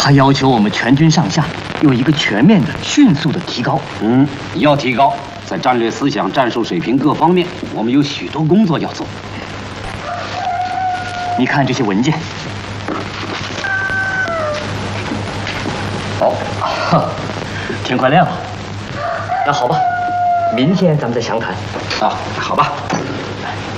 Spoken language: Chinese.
他要求我们全军上下有一个全面的、迅速的提高。 要提高，在战略思想、战术水平各方面，我们有许多工作要做。 你看这些文件。哦，天快亮了。那好吧，明天咱们再详谈。 啊，好吧。